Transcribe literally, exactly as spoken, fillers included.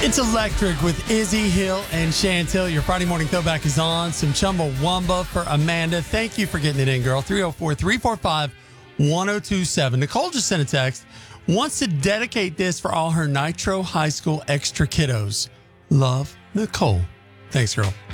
It's electric with Izzy Hill and Chantel. Your Friday morning throwback is on. Some Chumbawamba for Amanda. Thank you for getting it in, girl. three oh four, three four five, one oh two seven. Nicole just sent a text. Wants to dedicate this for all her Nitro High School extra kiddos. Love, Nicole. Thanks, girl.